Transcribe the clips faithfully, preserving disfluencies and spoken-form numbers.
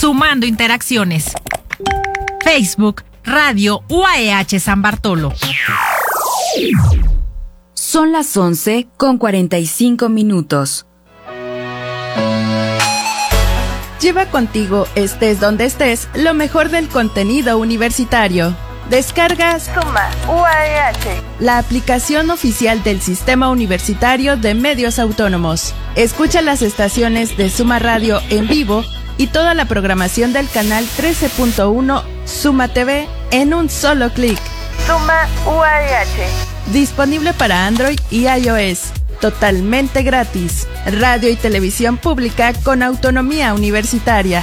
sumando interacciones. Facebook, Radio U A E H San Bartolo. Son las once con cuarenta y cinco minutos. Lleva contigo, estés donde estés, lo mejor del contenido universitario. Descargas Suma U A E H, la aplicación oficial del Sistema Universitario de Medios Autónomos. Escucha las estaciones de Suma Radio en vivo y toda la programación del canal trece punto uno Suma T V en un solo clic. Suma U A E H. Disponible para Android y iOS. Totalmente gratis. Radio y televisión pública con autonomía universitaria.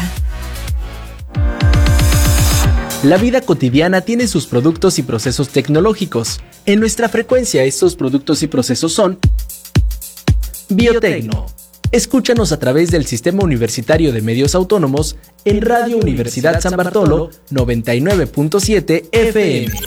La vida cotidiana tiene sus productos y procesos tecnológicos. En nuestra frecuencia, estos productos y procesos son Biotecno. Escúchanos a través del Sistema Universitario de Medios Autónomos en Radio Universidad San Bartolo noventa y nueve punto siete F M.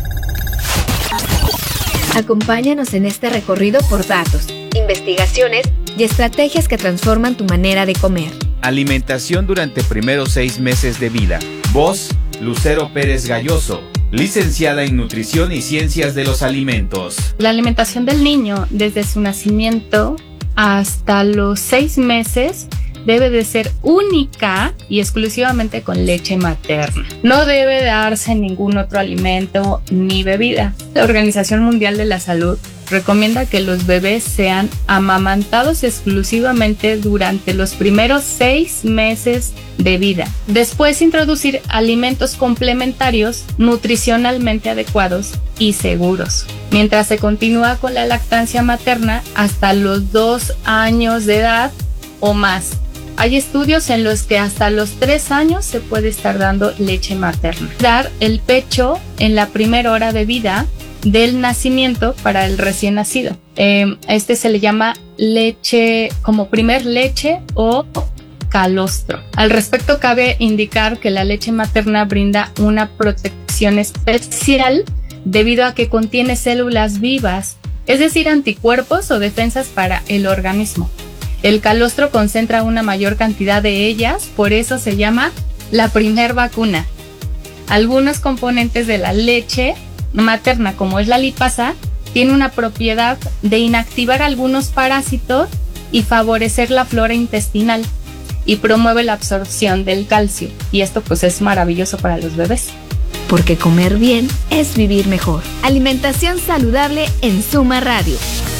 Acompáñanos en este recorrido por datos, investigaciones y estrategias que transforman tu manera de comer. Alimentación durante primeros seis meses de vida. Voz, Lucero Pérez Galloso, licenciada en Nutrición y Ciencias de los Alimentos. La alimentación del niño desde su nacimiento hasta los seis meses debe de ser única y exclusivamente con leche materna. No debe darse ningún otro alimento ni bebida. La Organización Mundial de la Salud recomienda que los bebés sean amamantados exclusivamente durante los primeros seis meses de vida. Después introducir alimentos complementarios nutricionalmente adecuados y seguros. Mientras se continúa con la lactancia materna hasta los dos años de edad o más. Hay estudios en los que hasta los tres años se puede estar dando leche materna. Dar el pecho en la primera hora de vida del nacimiento para el recién nacido. Eh, este se le llama leche, como primer leche o calostro. Al respecto, cabe indicar que la leche materna brinda una protección especial debido a que contiene células vivas, es decir, anticuerpos o defensas para el organismo. El calostro concentra una mayor cantidad de ellas, por eso se llama la primer vacuna. Algunos componentes de la leche materna, como es la lipasa, tiene una propiedad de inactivar algunos parásitos y favorecer la flora intestinal y promueve la absorción del calcio, y esto pues es maravilloso para los bebés. Porque comer bien es vivir mejor. Alimentación saludable en Suma Radio.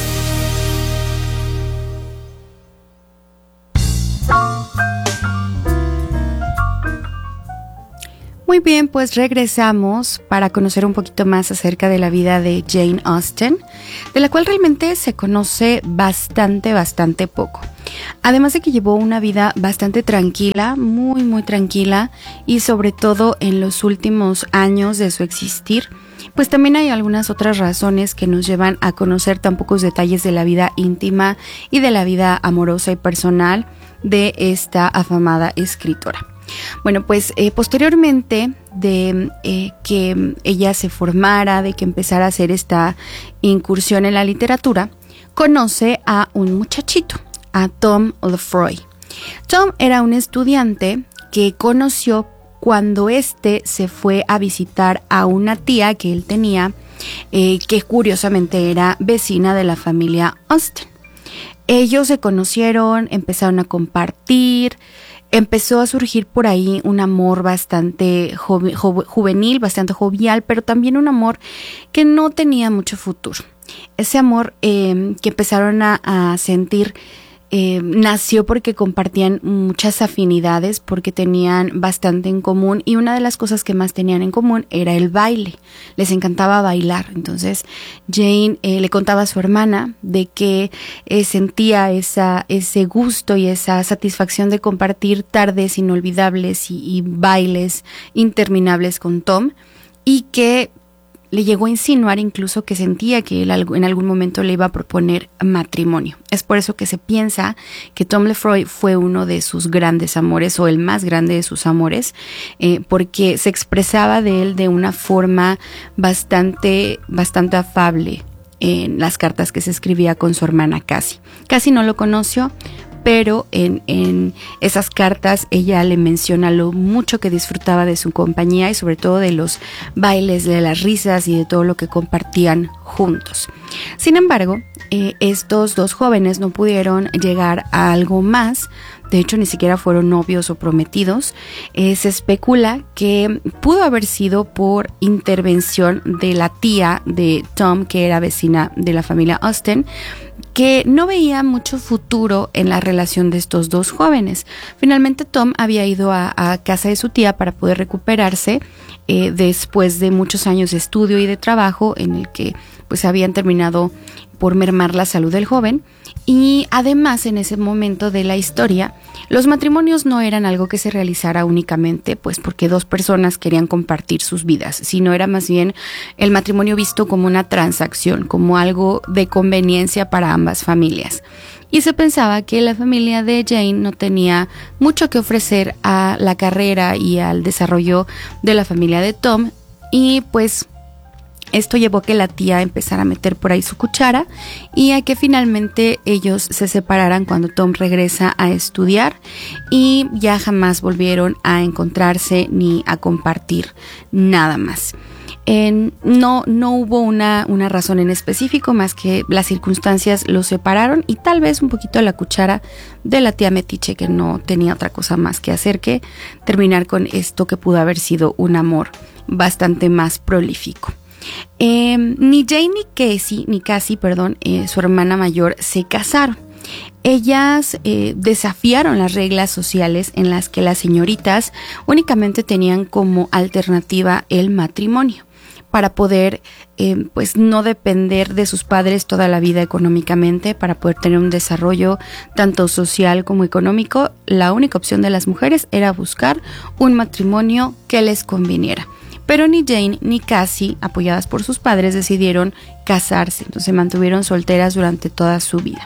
Muy bien, pues regresamos para conocer un poquito más acerca de la vida de Jane Austen, de la cual realmente se conoce bastante, bastante poco. Además de que llevó una vida bastante tranquila, muy, muy tranquila, y sobre todo en los últimos años de su existir, pues también hay algunas otras razones que nos llevan a conocer tan pocos detalles de la vida íntima y de la vida amorosa y personal de esta afamada escritora. Bueno, pues eh, posteriormente de eh, que ella se formara, de que empezara a hacer esta incursión en la literatura, conoce a un muchachito, a Tom Lefroy. Tom era un estudiante que conoció cuando éste se fue a visitar a una tía que él tenía, eh, que curiosamente era vecina de la familia Austen. Ellos se conocieron, empezaron a compartir. Empezó a surgir por ahí un amor bastante joven, jo, juvenil, bastante jovial, pero también un amor que no tenía mucho futuro. Ese amor eh, que empezaron a, a sentir eh, nació porque compartían muchas afinidades, porque tenían bastante en común, y una de las cosas que más tenían en común era el baile. Les encantaba bailar. Entonces Jane eh, le contaba a su hermana de que eh, sentía esa, ese gusto y esa satisfacción de compartir tardes inolvidables y, y bailes interminables con Tom, y que le llegó a insinuar incluso que sentía que él en algún momento le iba a proponer matrimonio. Es por eso que se piensa que Tom Lefroy fue uno de sus grandes amores, o el más grande de sus amores, eh, porque se expresaba de él de una forma bastante, bastante afable en las cartas que se escribía con su hermana Cassie. Cassie no lo conoció, pero en, en esas cartas ella le menciona lo mucho que disfrutaba de su compañía y sobre todo de los bailes, de las risas y de todo lo que compartían juntos. Sin embargo, eh, estos dos jóvenes no pudieron llegar a algo más. De hecho, ni siquiera fueron novios o prometidos. Eh, se especula que pudo haber sido por intervención de la tía de Tom, que era vecina de la familia Austen, que no veía mucho futuro en la relación de estos dos jóvenes. Finalmente, Tom había ido a, a casa de su tía para poder recuperarse eh, después de muchos años de estudio y de trabajo en el que pues habían terminado por mermar la salud del joven. Y además, en ese momento de la historia, los matrimonios no eran algo que se realizara únicamente pues porque dos personas querían compartir sus vidas, sino era más bien el matrimonio visto como una transacción, como algo de conveniencia para ambas familias. Y se pensaba que la familia de Jane no tenía mucho que ofrecer a la carrera y al desarrollo de la familia de Tom, y pues esto llevó a que la tía empezara a meter por ahí su cuchara y a que finalmente ellos se separaran cuando Tom regresa a estudiar, y ya jamás volvieron a encontrarse ni a compartir nada más. En, no, no hubo una, una razón en específico más que las circunstancias los separaron y tal vez un poquito la cuchara de la tía metiche, que no tenía otra cosa más que hacer que terminar con esto que pudo haber sido un amor bastante más prolífico. Eh, ni Jane ni Cassie, ni Cassie, perdón, eh, su hermana mayor, se casaron. Ellas eh, desafiaron las reglas sociales en las que las señoritas únicamente tenían como alternativa el matrimonio para poder eh, pues no depender de sus padres toda la vida económicamente, para poder tener un desarrollo tanto social como económico. La única opción de las mujeres era buscar un matrimonio que les conviniera. Pero ni Jane ni Cassie, apoyadas por sus padres, decidieron casarse, entonces se mantuvieron solteras durante toda su vida.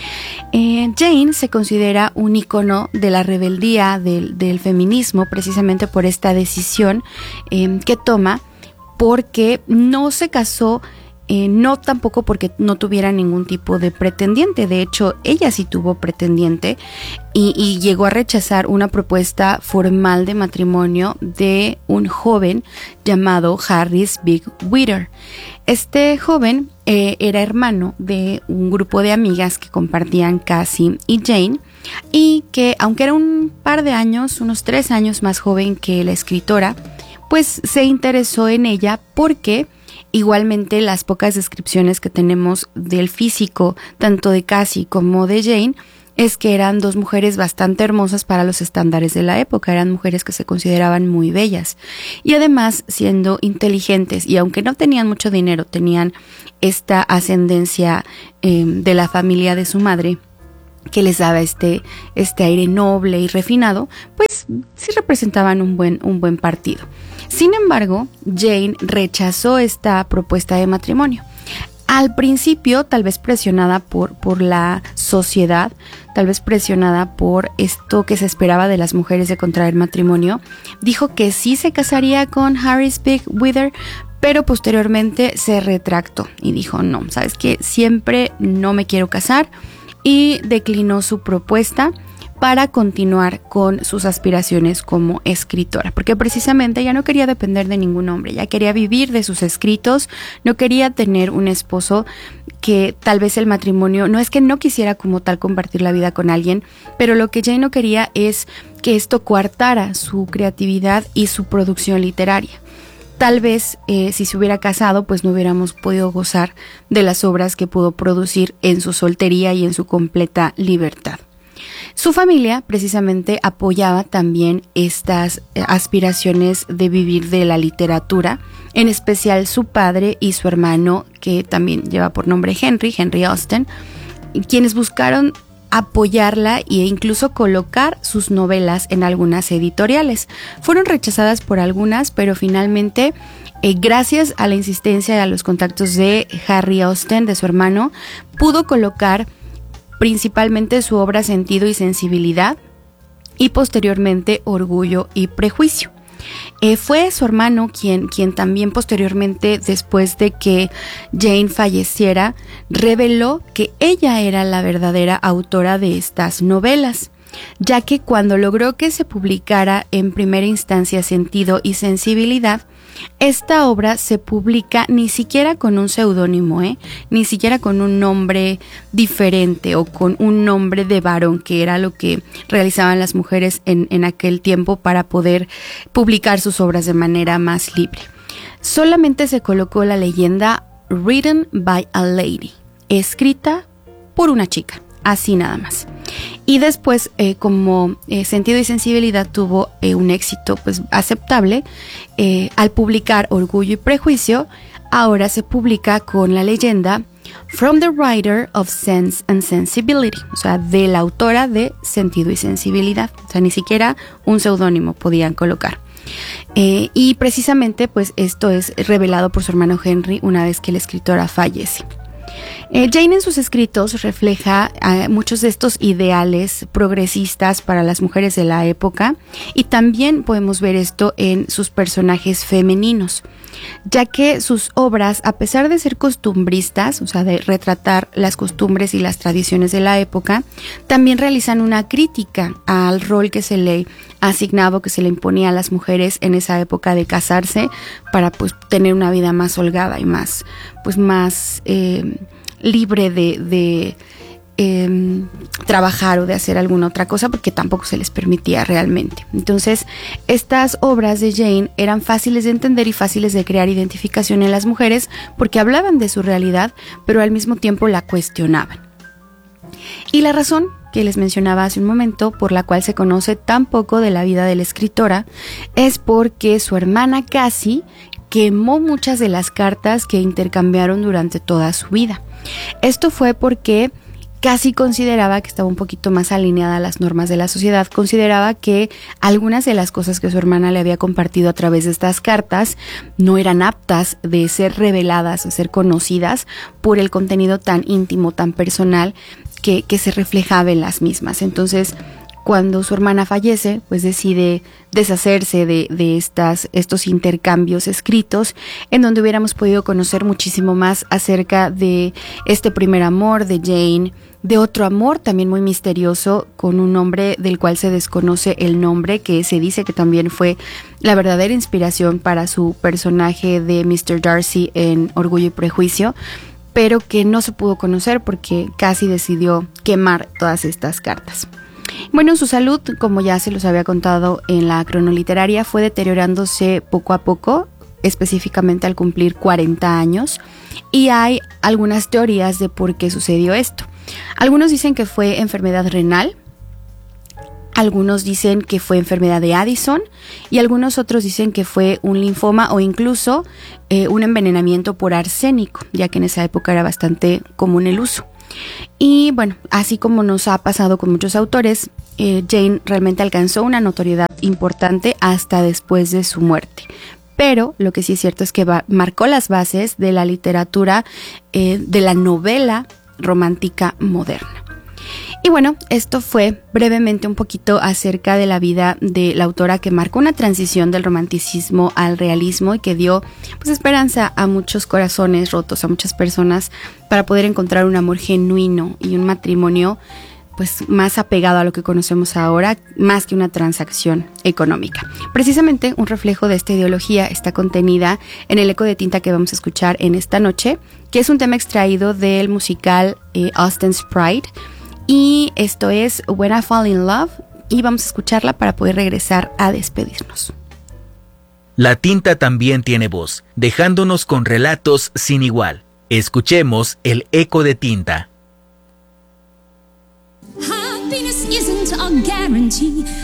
Eh, Jane se considera un ícono de la rebeldía del, del feminismo, precisamente por esta decisión eh, que toma, porque no se casó, eh, no tampoco porque no tuviera ningún tipo de pretendiente. De hecho, ella sí tuvo pretendiente y, y llegó a rechazar una propuesta formal de matrimonio de un joven llamado Harris Big Wither. Este joven eh, era hermano de un grupo de amigas que compartían Cassie y Jane, y que aunque era un par de años, unos tres años más joven que la escritora, pues se interesó en ella porque igualmente las pocas descripciones que tenemos del físico tanto de Cassie como de Jane es que eran dos mujeres bastante hermosas para los estándares de la época, eran mujeres que se consideraban muy bellas y además siendo inteligentes, y aunque no tenían mucho dinero, tenían esta ascendencia eh, de la familia de su madre que les daba este, este aire noble y refinado, pues sí representaban un buen, un buen partido. Sin embargo, Jane rechazó esta propuesta de matrimonio. Al principio, tal vez presionada por, por la sociedad, tal vez presionada por esto que se esperaba de las mujeres de contraer matrimonio, dijo que sí se casaría con Harris Big Wither, pero posteriormente se retractó y dijo, no, ¿sabes qué? Siempre no me quiero casar, y declinó su propuesta para continuar con sus aspiraciones como escritora, porque precisamente ella no quería depender de ningún hombre, ella quería vivir de sus escritos, no quería tener un esposo, que tal vez el matrimonio, no es que no quisiera como tal compartir la vida con alguien, pero lo que Jane no quería es que esto coartara su creatividad y su producción literaria. Tal vez eh, si se hubiera casado, pues no hubiéramos podido gozar de las obras que pudo producir en su soltería y en su completa libertad. Su familia precisamente apoyaba también estas aspiraciones de vivir de la literatura, en especial su padre y su hermano, que también lleva por nombre Henry, Henry Austen, quienes buscaron apoyarla e incluso colocar sus novelas en algunas editoriales. Fueron rechazadas por algunas, pero finalmente, eh, gracias a la insistencia y a los contactos de Harry Austen, de su hermano, pudo colocar principalmente su obra Sentido y Sensibilidad y posteriormente Orgullo y Prejuicio. Eh, fue su hermano quien, quien también posteriormente, después de que Jane falleciera, reveló que ella era la verdadera autora de estas novelas, ya que cuando logró que se publicara en primera instancia Sentido y Sensibilidad, esta obra se publica ni siquiera con un seudónimo, ¿eh? ni siquiera con un nombre diferente o con un nombre de varón, que era lo que realizaban las mujeres en, en aquel tiempo para poder publicar sus obras de manera más libre. Solamente se colocó la leyenda Written by a Lady, escrita por una chica, así nada más. Y después, eh, como eh, Sentido y Sensibilidad tuvo eh, un éxito pues aceptable, eh, al publicar Orgullo y Prejuicio, ahora se publica con la leyenda From the Writer of Sense and Sensibility, o sea, de la autora de Sentido y Sensibilidad. O sea, ni siquiera un seudónimo podían colocar. Eh, y precisamente, pues esto es revelado por su hermano Henry una vez que la escritora fallece. Eh, Jane en sus escritos refleja eh, muchos de estos ideales progresistas para las mujeres de la época, y también podemos ver esto en sus personajes femeninos, ya que sus obras, a pesar de ser costumbristas, o sea, de retratar las costumbres y las tradiciones de la época, también realizan una crítica al rol que se le asignaba, que se le imponía a las mujeres en esa época de casarse para pues tener una vida más holgada y más, pues más eh, libre de, de eh, trabajar o de hacer alguna otra cosa, porque tampoco se les permitía realmente. Entonces, estas obras de Jane eran fáciles de entender y fáciles de crear identificación en las mujeres, porque hablaban de su realidad, pero al mismo tiempo la cuestionaban. Y la razón que les mencionaba hace un momento, por la cual se conoce tan poco de la vida de la escritora, es porque su hermana Cassie quemó muchas de las cartas que intercambiaron durante toda su vida. Esto fue porque Cassie consideraba que estaba un poquito más alineada a las normas de la sociedad, consideraba que algunas de las cosas que su hermana le había compartido a través de estas cartas no eran aptas de ser reveladas o ser conocidas por el contenido tan íntimo, tan personal que, que se reflejaba en las mismas. Entonces, cuando su hermana fallece, pues decide deshacerse de, de estas, estos intercambios escritos, en donde hubiéramos podido conocer muchísimo más acerca de este primer amor de Jane, de otro amor también muy misterioso con un hombre del cual se desconoce el nombre, que se dice que también fue la verdadera inspiración para su personaje de mister Darcy en Orgullo y Prejuicio, pero que no se pudo conocer porque Cassie decidió quemar todas estas cartas. Bueno, su salud, como ya se los había contado en la cronoliteraria, fue deteriorándose poco a poco, específicamente al cumplir cuarenta años, y hay algunas teorías de por qué sucedió esto. Algunos dicen que fue enfermedad renal, algunos dicen que fue enfermedad de Addison, y algunos otros dicen que fue un linfoma o incluso eh, un envenenamiento por arsénico, ya que en esa época era bastante común el uso. Y bueno, así como nos ha pasado con muchos autores, eh, Jane realmente alcanzó una notoriedad importante hasta después de su muerte. Pero lo que sí es cierto es que va, marcó las bases de la literatura, eh, de la novela romántica moderna. Y bueno, esto fue brevemente un poquito acerca de la vida de la autora, que marcó una transición del romanticismo al realismo y que dio pues esperanza a muchos corazones rotos, a muchas personas, para poder encontrar un amor genuino y un matrimonio pues más apegado a lo que conocemos ahora, más que una transacción económica. Precisamente un reflejo de esta ideología está contenida en el eco de tinta que vamos a escuchar en esta noche, que es un tema extraído del musical eh, Austen's Pride, y esto es When I Fall in Love, y vamos a escucharla para poder regresar a despedirnos. La tinta también tiene voz, dejándonos con relatos sin igual. Escuchemos el eco de tinta. Happiness isn't a guarantee.